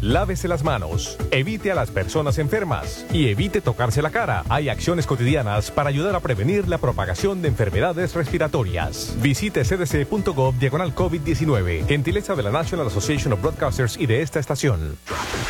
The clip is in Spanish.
Lávese las manos, evite a las personas enfermas y evite tocarse la cara. Hay acciones cotidianas para ayudar a prevenir la propagación de enfermedades respiratorias. Visite cdc.gov/COVID-19. Gentileza de la National Association of Broadcasters y de esta estación.